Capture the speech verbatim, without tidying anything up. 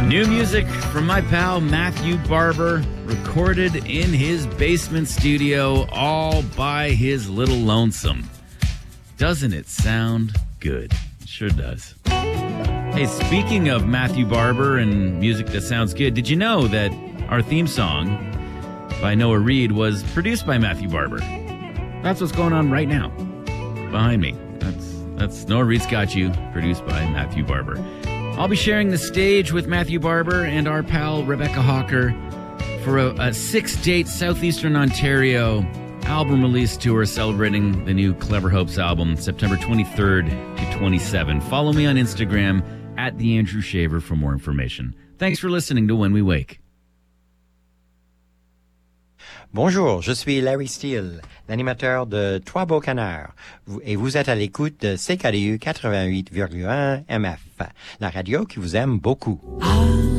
New music from my pal Matthew Barber, recorded in his basement studio all by his little lonesome. Doesn't it sound good? It sure does. Hey, speaking of Matthew Barber and music that sounds good, did you know that our theme song by Noah Reed was produced by Matthew Barber? That's what's going on right now behind me. That's that's Noah Reed's Got You, produced by Matthew Barber. I'll be sharing the stage with Matthew Barber and our pal Rebecca Hawker for a, a six-date Southeastern Ontario album release tour celebrating the new Clever Hopes album, September twenty-third to twenty-seventh. Follow me on Instagram at The Andrew Shaver for more information. Thanks for listening to When We Wake. Bonjour, je suis Larry Steele, l'animateur de Trois Beaux Canards, et vous êtes à l'écoute de C K D U quatre-vingt-huit virgule un M F, la radio qui vous aime beaucoup.